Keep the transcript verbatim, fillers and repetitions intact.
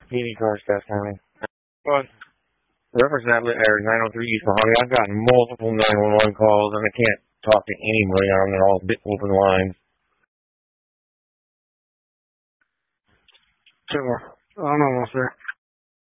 P D car stuff coming. Well, reference that area nine oh three East Mahoney. I've gotten multiple nine one one calls and I can't talk to anybody on them. They're all bit open lines. Sure. I'm almost there.